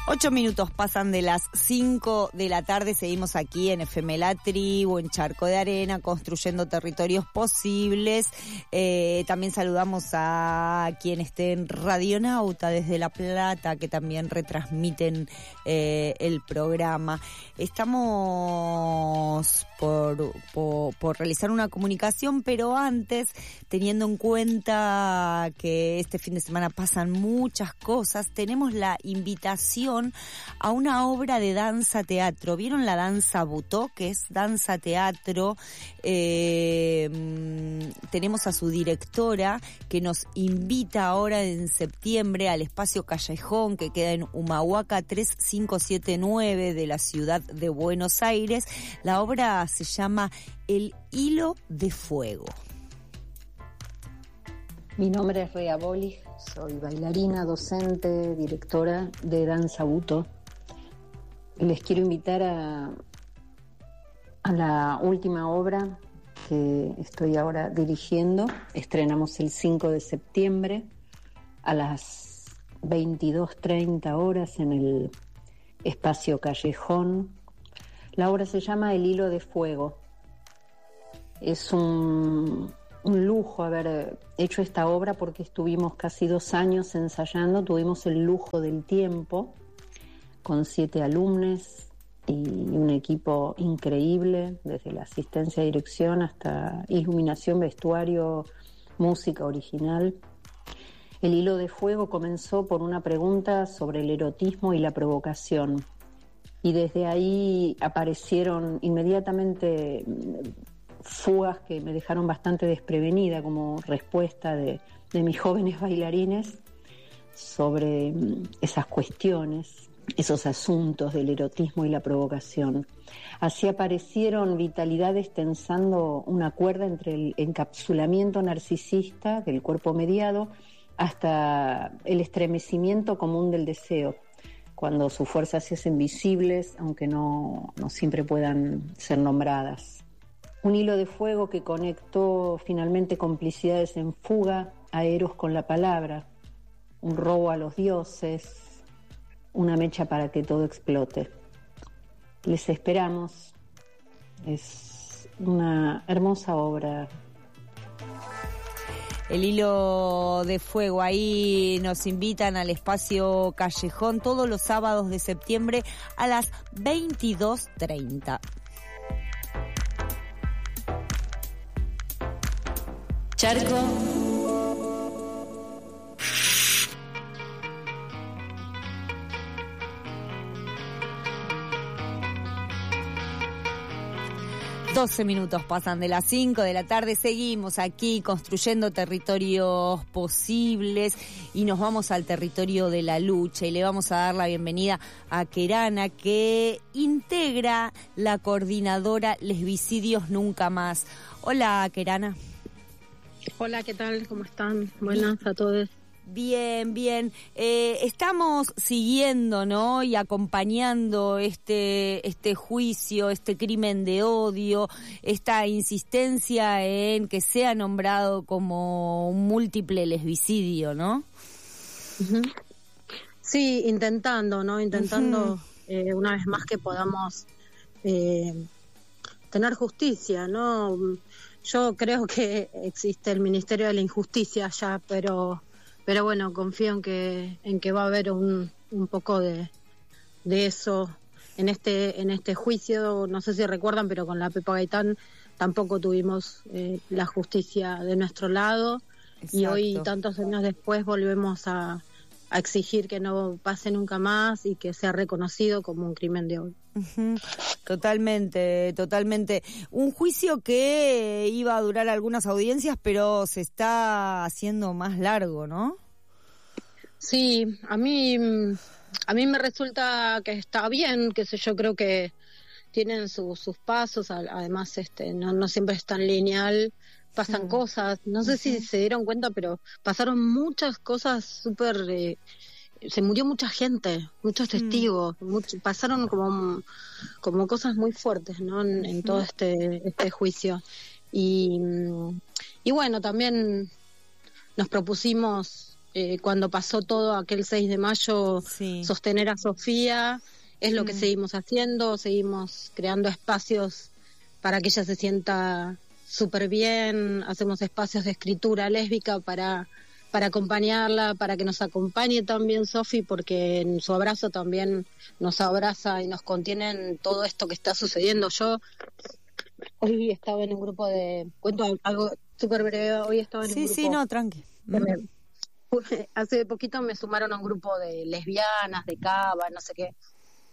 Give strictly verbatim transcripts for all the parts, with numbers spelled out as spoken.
Ocho minutos pasan de las cinco de la tarde, seguimos aquí en F M La Tribu, en Charco de Arena, construyendo territorios posibles. Eh, también saludamos a quien esté en Radionauta desde La Plata, que también retransmiten eh, el programa. Estamos por, por, por realizar una comunicación, pero antes, teniendo en cuenta que este fin de semana pasan muchas cosas, tenemos la invitación a una obra de danza-teatro. ¿Vieron la danza Butó, que es danza-teatro? Eh, tenemos a su directora, que nos invita ahora en septiembre al Espacio Callejón, que queda en Humahuaca tres cinco siete nueve de la ciudad de Buenos Aires. La obra se llama El Hilo de Fuego. Mi nombre es Rea Bolig, soy bailarina, docente, directora de Danza Butó. Les quiero invitar a, a la última obra que estoy ahora dirigiendo. Estrenamos el cinco de septiembre a las veintidós treinta horas en el Espacio Callejón. La obra se llama El Hilo de Fuego. Es un... un lujo haber hecho esta obra porque estuvimos casi dos años ensayando, tuvimos el lujo del tiempo con siete alumnos y un equipo increíble, desde la asistencia a dirección hasta iluminación, vestuario, música original. El Hilo de Fuego comenzó por una pregunta sobre el erotismo y la provocación, y desde ahí aparecieron inmediatamente fugas que me dejaron bastante desprevenida como respuesta de, de mis jóvenes bailarines sobre esas cuestiones, esos asuntos del erotismo y la provocación. Así aparecieron vitalidades tensando una cuerda entre el encapsulamiento narcisista del cuerpo mediado hasta el estremecimiento común del deseo, cuando sus fuerzas se hacen visibles, aunque no, no siempre puedan ser nombradas. Un hilo de fuego que conectó finalmente complicidades en fuga a Eros con la palabra, un robo a los dioses, una mecha para que todo explote. Les esperamos. Es una hermosa obra. El Hilo de Fuego, ahí nos invitan al Espacio Callejón todos los sábados de septiembre a las veintidós treinta. Charco. doce minutos pasan de las cinco de la tarde, seguimos aquí construyendo territorios posibles y nos vamos al territorio de la lucha y le vamos a dar la bienvenida a Kerana, que integra la coordinadora Lesbicidios Nunca Más. Hola, Kerana. Hola, ¿qué tal? ¿Cómo están? Buenas a todos. Bien, bien. Eh, estamos siguiendo, ¿no? Y acompañando este este juicio, este crimen de odio, esta insistencia en que sea nombrado como un múltiple lesbicidio, ¿no? Uh-huh. Sí, intentando, ¿no? Intentando uh-huh. eh, una vez más que podamos eh, tener justicia, ¿no? Yo creo que existe el Ministerio de la Injusticia ya, pero pero bueno, confío en que en que va a haber un un poco de de eso en este en este juicio. No sé si recuerdan, pero con la Pepa Gaitán tampoco tuvimos eh, la justicia de nuestro lado. Exacto. Y hoy, tantos años después, volvemos a a exigir que no pase nunca más y que sea reconocido como un crimen de odio. Uh-huh. Totalmente, totalmente. Un juicio que iba a durar algunas audiencias, pero se está haciendo más largo, ¿no? Sí, a mí, a mí me resulta que está bien, qué sé yo, creo que tienen su, sus pasos, además este no, no siempre es tan lineal, pasan uh-huh. cosas, no sé uh-huh. si se dieron cuenta, pero pasaron muchas cosas súper... Eh, se murió mucha gente, muchos testigos, mm. mucho, pasaron como como cosas muy fuertes, ¿no? En, en todo este este juicio. Y, y bueno, también nos propusimos eh, cuando pasó todo aquel seis de mayo, sí. sostener a Sofía, es lo Mm. que seguimos haciendo, seguimos creando espacios para que ella se sienta súper bien, hacemos espacios de escritura lésbica para, para acompañarla, para que nos acompañe también Sofi, porque en su abrazo también nos abraza y nos contiene en todo esto que está sucediendo. Yo hoy estaba en un grupo de, cuento algo súper breve, hoy estaba en Sí, un grupo... sí, no, tranqui. de me- hace poquito me sumaron a un grupo de lesbianas, de cava, no sé qué.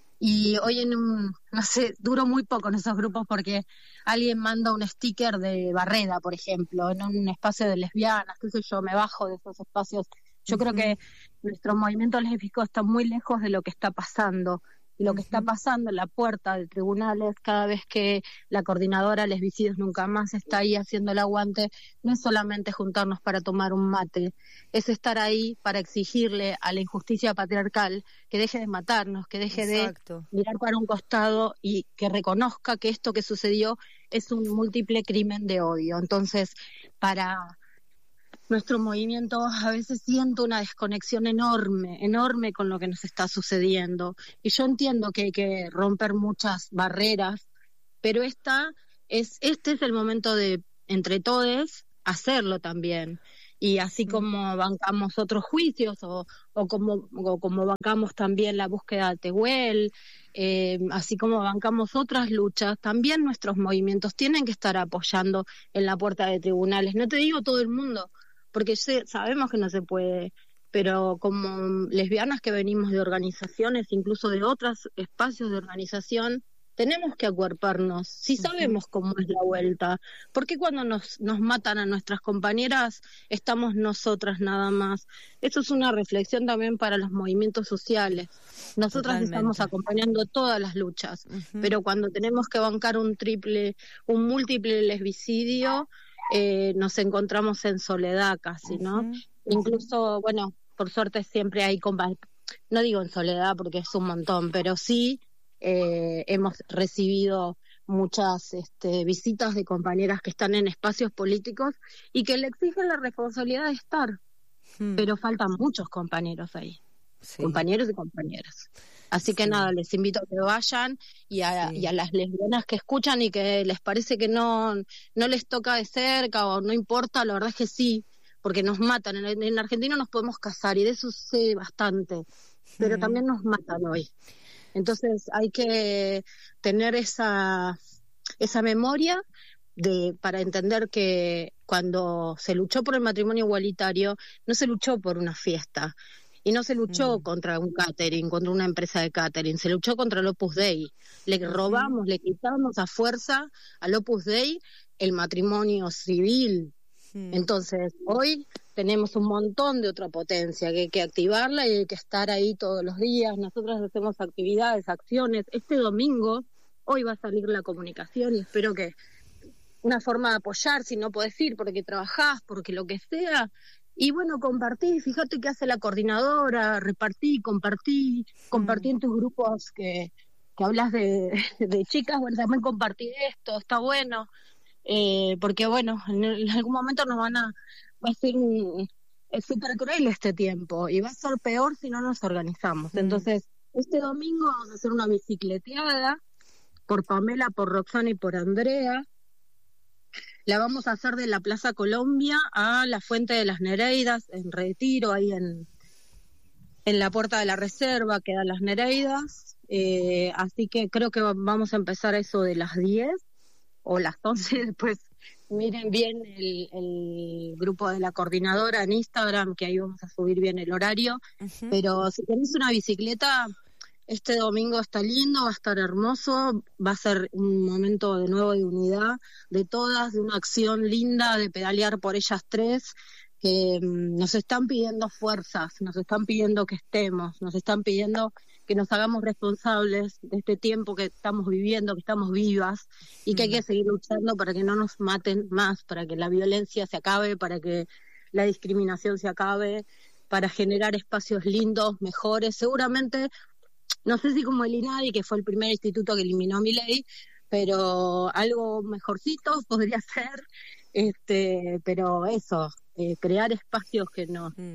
Y hoy en un, no sé, duró muy poco en esos grupos porque alguien manda un sticker de Barreda, por ejemplo, en un espacio de lesbianas, qué sé yo, me bajo de esos espacios. Yo Uh-huh. creo que nuestro movimiento lésbico está muy lejos de lo que está pasando. Y lo que está pasando en la puerta de tribunales, cada vez que la coordinadora Lesbicidios Nunca Más está ahí haciendo el aguante, no es solamente juntarnos para tomar un mate, es estar ahí para exigirle a la injusticia patriarcal que deje de matarnos, que deje Exacto. de mirar para un costado y que reconozca que esto que sucedió es un múltiple crimen de odio. Entonces, para... nuestro movimiento a veces siento una desconexión enorme, enorme con lo que nos está sucediendo. Y yo entiendo que hay que romper muchas barreras, pero esta es, este es el momento de, entre todos, hacerlo también. Y así como bancamos otros juicios o, o, como, o como bancamos también la búsqueda de Tehuel, eh, así como bancamos otras luchas, también nuestros movimientos tienen que estar apoyando en la puerta de tribunales. No te digo todo el mundo, porque sé, sabemos que no se puede, pero como lesbianas que venimos de organizaciones, incluso de otros espacios de organización, tenemos que acuerparnos, si sabemos uh-huh. cómo es la vuelta. ¿Por qué cuando nos, nos matan a nuestras compañeras estamos nosotras nada más? Eso es una reflexión también para los movimientos sociales. Nosotras Totalmente. Estamos acompañando todas las luchas, uh-huh. pero cuando tenemos que bancar un triple, un múltiple lesbicidio, eh, nos encontramos en soledad casi, ¿no? Uh-huh. Incluso, bueno, por suerte siempre hay, compa- no digo en soledad porque es un montón, pero sí... Eh, hemos recibido muchas este, visitas de compañeras que están en espacios políticos y que le exigen la responsabilidad de estar, hmm. pero faltan muchos compañeros ahí, sí. compañeros y compañeras. Así que sí. nada, les invito a que vayan y a, sí. y a las lesbianas que escuchan y que les parece que no, no les toca de cerca o no importa, la verdad es que sí, porque nos matan. En, en Argentina nos podemos casar y de eso sé bastante, pero hmm. también nos matan hoy. Entonces hay que tener esa, esa memoria de para entender que cuando se luchó por el matrimonio igualitario, no se luchó por una fiesta y no se luchó mm. contra un catering, contra una empresa de catering, se luchó contra el Opus Dei. Le uh-huh. robamos, le quitamos a fuerza al Opus Dei el matrimonio civil. Mm. Entonces hoy... tenemos un montón de otra potencia que hay que activarla y hay que estar ahí todos los días. Nosotros hacemos actividades, acciones. Este domingo, hoy va a salir la comunicación y espero que una forma de apoyar, si no podés ir porque trabajás, porque lo que sea. Y bueno, compartí, fíjate qué hace la coordinadora, repartí, compartí, compartí en tus grupos que, que hablas de, de chicas, bueno, también compartí esto, está bueno. Eh, porque bueno, en, en algún momento nos van a... va a ser un, es súper cruel este tiempo y va a ser peor si no nos organizamos. Mm. Entonces, este domingo vamos a hacer una bicicleteada por Pamela, por Roxana y por Andrea. La vamos a hacer de la Plaza Colombia a la Fuente de las Nereidas, en Retiro, ahí en, en la Puerta de la Reserva quedan las Nereidas. Eh, así que creo que vamos a empezar a eso de las diez o las once, después miren bien el, el grupo de la coordinadora en Instagram, que ahí vamos a subir bien el horario. Uh-huh. Pero si tenés una bicicleta, este domingo está lindo, va a estar hermoso, va a ser un momento de nuevo de unidad de todas, de una acción linda, de pedalear por ellas tres, que um, nos están pidiendo fuerzas, nos están pidiendo que estemos, nos están pidiendo que nos hagamos responsables de este tiempo que estamos viviendo, que estamos vivas y que hay que seguir luchando para que no nos maten más, para que la violencia se acabe, para que la discriminación se acabe, para generar espacios lindos, mejores. Seguramente, no sé si como el INADI, que fue el primer instituto que eliminó mi ley, pero algo mejorcito podría ser, este, pero eso, eh, crear espacios que nos... Mm. que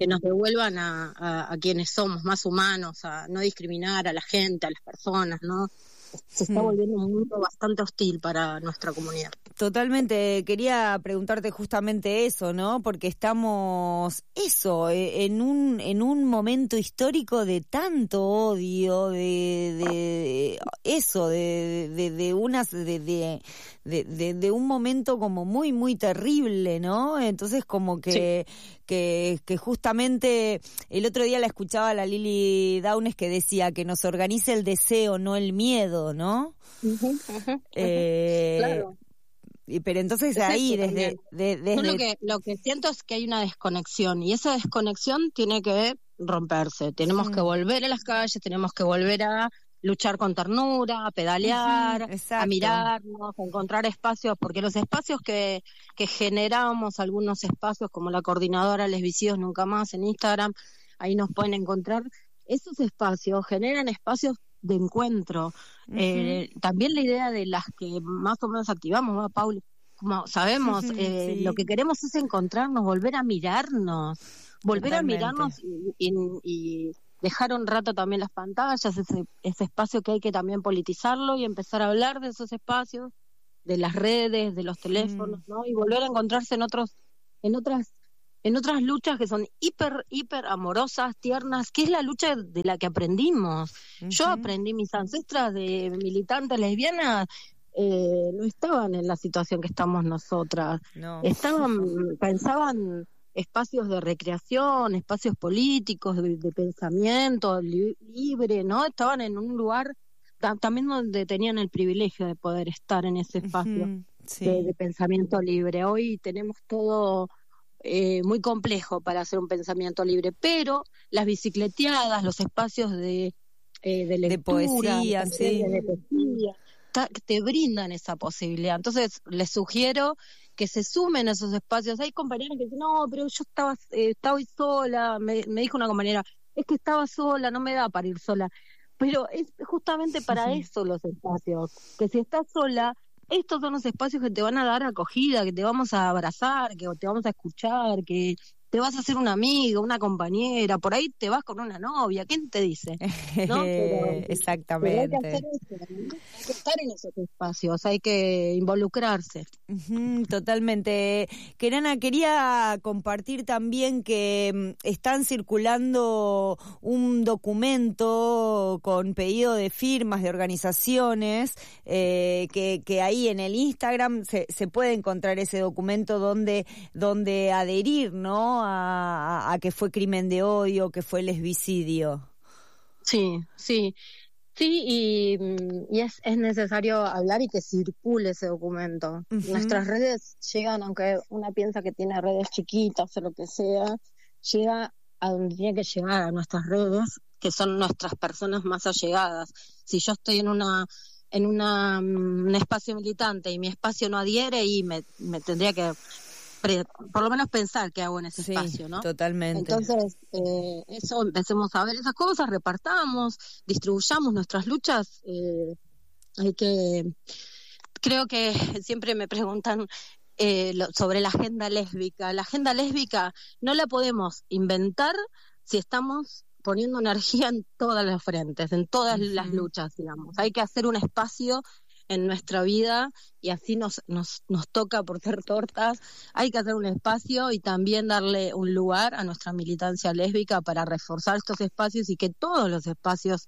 que nos devuelvan a, a, a quienes somos, más humanos, a no discriminar a la gente, a las personas, ¿no? Se está volviendo un mundo bastante hostil para nuestra comunidad. Totalmente, quería preguntarte justamente eso, ¿no? Porque estamos, eso, en un en un momento histórico de tanto odio, de, de eso, de, de, de unas, de, de, de, de un momento como muy, muy terrible, ¿no? Entonces como que, sí. que, que justamente el otro día la escuchaba a la Lili Downes que decía que nos organice el deseo, no el miedo, ¿no? Uh-huh, uh-huh, eh, claro. Pero entonces es ahí, desde... De, desde... Yo lo que, lo que siento es que hay una desconexión, y esa desconexión tiene que romperse. Tenemos sí. que volver a las calles, tenemos que volver a luchar con ternura, a pedalear, uh-huh, a mirarnos, a encontrar espacios, porque los espacios que, que generamos, algunos espacios como la coordinadora Lesbicidos Nunca Más en Instagram, ahí nos pueden encontrar, esos espacios generan espacios de encuentro. Uh-huh. Eh, también la idea de las que más o menos activamos, ¿no, Paul? Como sabemos, uh-huh, eh, sí. lo que queremos es encontrarnos, volver a mirarnos, volver Totalmente. a mirarnos y, y, y dejar un rato también las pantallas, ese, ese espacio que hay que también politizarlo y empezar a hablar de esos espacios, de las redes, de los teléfonos, uh-huh. ¿no? Y volver a encontrarse en otros, en otras en otras luchas que son hiper, hiper amorosas, tiernas, que es la lucha de la que aprendimos. Uh-huh. Yo aprendí, mis ancestras de militantes lesbianas eh, no estaban en la situación que estamos nosotras. No. Estaban, pensaban espacios de recreación, espacios políticos, de, de pensamiento li- libre, ¿no? Estaban en un lugar ta- también donde tenían el privilegio de poder estar en ese espacio uh-huh. sí. de, de pensamiento libre. Hoy tenemos todo... Eh, muy complejo para hacer un pensamiento libre, pero las bicicleteadas, los espacios de, eh, de lectura, de poesía, sí. de poesía ta, te brindan esa posibilidad. Entonces les sugiero que se sumen a esos espacios. Hay compañeros que dicen, no, pero yo estaba, eh, estaba sola, me, me dijo una compañera, es que estaba sola, no me da para ir sola. Pero es justamente para sí. eso los espacios, que si estás sola, estos son los espacios que te van a dar acogida, que te vamos a abrazar, que te vamos a escuchar, que te vas a hacer una amiga, una compañera, por ahí te vas con una novia, ¿quién te dice? ¿No? Pero, Exactamente. Pero hay que hacer eso, ¿no? Hay que estar en esos espacios, hay que involucrarse. Uh-huh, totalmente. Kerana, quería compartir también que están circulando un documento con pedido de firmas de organizaciones, eh, que, que ahí en el Instagram se, se puede encontrar ese documento donde, donde adherir, ¿no? A, a que fue crimen de odio, que fue lesbicidio. Sí, sí, sí, y, y es, es necesario hablar y que circule ese documento. Uh-huh. Nuestras redes llegan, aunque una piensa que tiene redes chiquitas o lo que sea, llega a donde tiene que llegar, a nuestras redes, que son nuestras personas más allegadas. Si yo estoy en una en una, un espacio militante y mi espacio no adhiere, y me, me tendría que por lo menos pensar qué hago en ese sí, espacio, ¿no? Totalmente. Entonces, eh, eso, empecemos a ver esas cosas, repartamos, distribuyamos nuestras luchas. Eh, hay que, creo que siempre me preguntan eh, lo, sobre la agenda lésbica. La agenda lésbica no la podemos inventar si estamos poniendo energía en todas las frentes, en todas uh-huh. las luchas, digamos. Hay que hacer un espacio en nuestra vida, y así nos, nos, nos toca por ser tortas. Hay que hacer un espacio y también darle un lugar a nuestra militancia lésbica para reforzar estos espacios, y que todos los espacios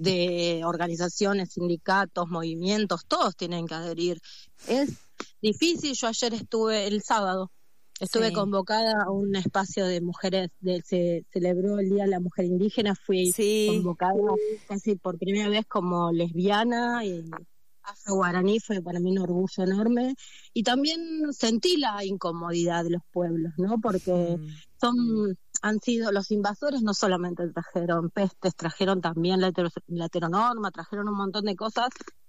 de organizaciones, sindicatos, movimientos, todos tienen que adherir. Es difícil. Yo ayer estuve, el sábado, estuve sí. convocada a un espacio de mujeres, de, se celebró el Día de la Mujer Indígena, fui sí. convocada casi por primera vez como lesbiana y afro-guaraní, fue para mí un orgullo enorme, y también sentí la incomodidad de los pueblos, ¿no? Porque mm. son, han sido, los invasores no solamente trajeron pestes, trajeron también la, hetero, la heteronorma, trajeron un montón de cosas,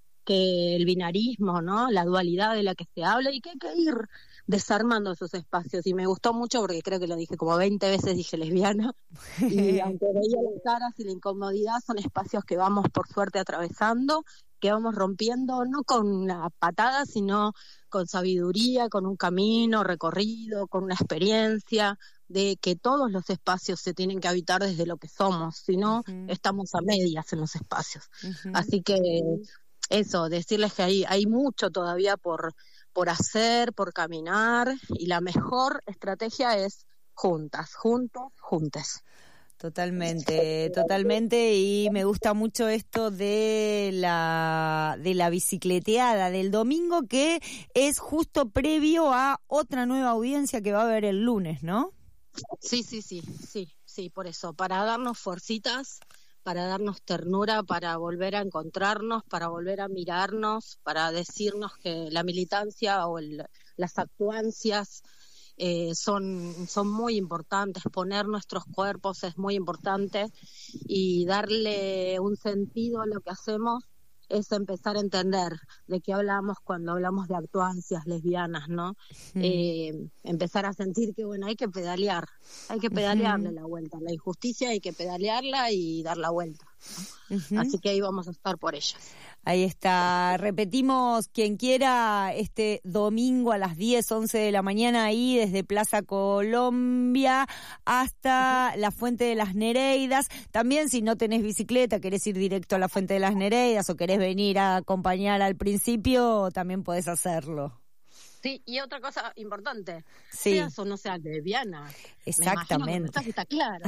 que el binarismo, ¿no? La dualidad de la que se habla, y que hay que ir desarmando esos espacios. Y me gustó mucho porque creo que lo dije como veinte veces, dije lesbiana, y aunque veía las caras y la incomodidad, son espacios que vamos por suerte atravesando, que vamos rompiendo, no con una patada, sino con sabiduría, con un camino recorrido, con una experiencia, de que todos los espacios se tienen que habitar desde lo que somos, si no, uh-huh. estamos a medias en los espacios. Uh-huh. Así que eso, decirles que hay, hay mucho todavía por, por hacer, por caminar, y la mejor estrategia es juntas, juntos, juntes. Totalmente, totalmente, y me gusta mucho esto de la de la bicicleteada del domingo, que es justo previo a otra nueva audiencia que va a haber el lunes, ¿no? Sí, sí, sí, sí, sí, por eso, para darnos fuercitas, para darnos ternura, para volver a encontrarnos, para volver a mirarnos, para decirnos que la militancia o el, las actuancias Eh, son, son muy importantes, poner nuestros cuerpos es muy importante, y darle un sentido a lo que hacemos es empezar a entender de qué hablamos cuando hablamos de actuancias lesbianas, ¿no? Uh-huh. Eh, empezar a sentir que, bueno, hay que pedalear, hay que pedalearle uh-huh. la vuelta, la injusticia hay que pedalearla y dar la vuelta, ¿no? Uh-huh. Así que ahí vamos a estar por ellas. Ahí está, repetimos, quien quiera, este domingo a las diez, once de la mañana, ahí desde Plaza Colombia hasta la Fuente de las Nereidas. También, si no tenés bicicleta, querés ir directo a la Fuente de las Nereidas o querés venir a acompañar al principio, también podés hacerlo. Sí, y otra cosa importante, sí. seas o no seas lesbiana. Exactamente. Me está claro,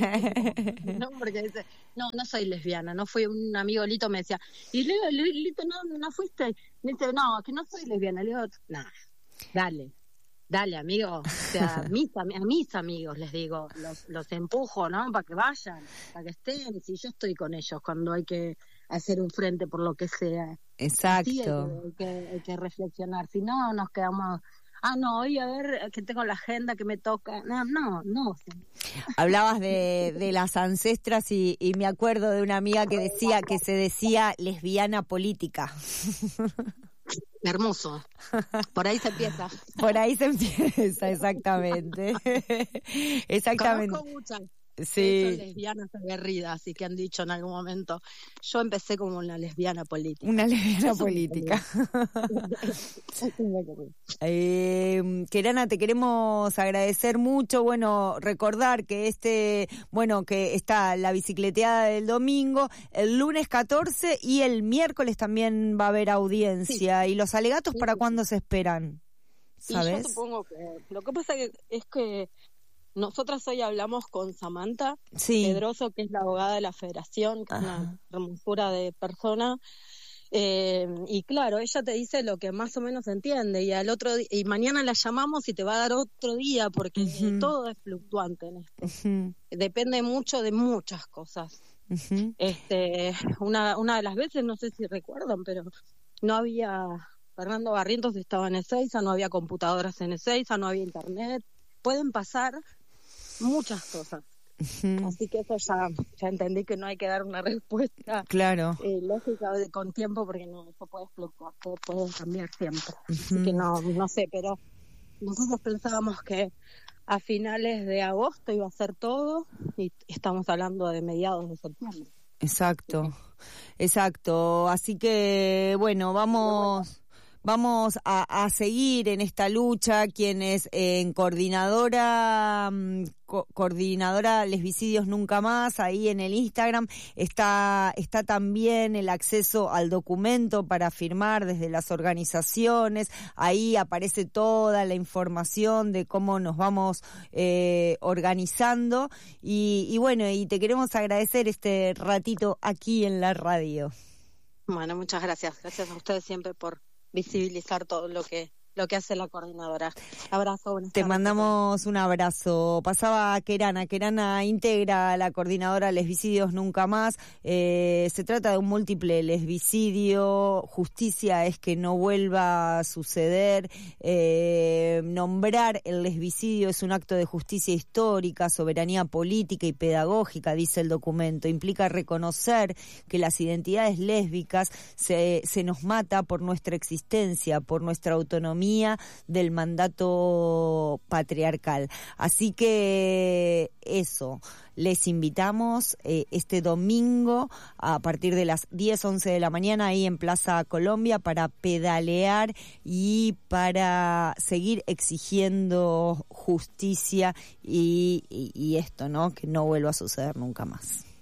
¿no? No, porque dice, no, no soy lesbiana, no fui, un amigo Lito me decía, y Lito, Lito no, no fuiste, me dice, no, que no soy lesbiana. Le digo, nah, dale, dale, amigo, o sea, a mis, a mis amigos les digo, los, los empujo, ¿no? Para que vayan, para que estén, si yo estoy con ellos cuando hay que hacer un frente por lo que sea. Exacto. Sí, hay, que, hay, que, hay que reflexionar, si no nos quedamos, ah, no, hoy a ver, que tengo la agenda que me toca, no, no, no. Hablabas de, de las ancestras y, y me acuerdo de una amiga que decía, que se decía lesbiana política. Hermoso, por ahí se empieza. Por ahí se empieza, exactamente. Exactamente. Conozco muchas. Sí. Son lesbianas aguerridas y que han dicho en algún momento, yo empecé como una lesbiana política. Una lesbiana política. eh, Kerana, te queremos agradecer mucho, bueno, recordar que este, bueno, que está la bicicleteada del domingo, el lunes catorce y el miércoles también va a haber audiencia. Sí. ¿Y los alegatos sí, para sí. cuándo se esperan? ¿Sabes? Y yo supongo que lo que pasa es que nosotras hoy hablamos con Samantha sí. Pedroso, que es la abogada de la Federación, que Ajá. es una hermosura de persona, eh, y claro, ella te dice lo que más o menos entiende, y al otro di- y mañana la llamamos y te va a dar otro día, porque uh-huh. todo es fluctuante en esto. Uh-huh. Depende mucho de muchas cosas. Uh-huh. Este, una, una de las veces, no sé si recuerdan, pero no había, Fernando Barrientos estaba en Ezeiza, no había computadoras en Ezeiza, no había internet. Pueden pasar muchas cosas. Uh-huh. Así que eso ya, ya entendí que no hay que dar una respuesta claro. eh, lógica de, con tiempo, porque no, eso puede fluctuar, puede, puede cambiar siempre. Uh-huh. Así que no, no sé, pero nosotros pensábamos que a finales de agosto iba a ser todo y estamos hablando de mediados de septiembre. Exacto, exacto. Así que, bueno, vamos... Vamos a, a seguir en esta lucha, quienes eh, en coordinadora, co- coordinadora Lesbicidios Nunca Más, ahí en el Instagram, está, está también el acceso al documento para firmar desde las organizaciones, ahí aparece toda la información de cómo nos vamos eh, organizando, y, y bueno, y te queremos agradecer este ratito aquí en la radio. Bueno, muchas gracias, gracias a ustedes siempre por visibilizar todo lo que lo que hace la coordinadora. Abrazo, buenas Te tardes. mandamos un abrazo. Pasaba Kerana. Kerana integra la coordinadora Lesbicidios Nunca Más. Eh, se trata de un múltiple lesbicidio. Justicia es que no vuelva a suceder. Eh, nombrar el lesbicidio es un acto de justicia histórica, soberanía política y pedagógica, dice el documento. Implica reconocer que las identidades lésbicas se, se nos mata por nuestra existencia, por nuestra autonomía dicotomía del mandato patriarcal. Así que eso, les invitamos eh, este domingo a partir de las diez, once de la mañana ahí en Plaza Colombia para pedalear y para seguir exigiendo justicia y, y, y esto, ¿no? Que no vuelva a suceder nunca más.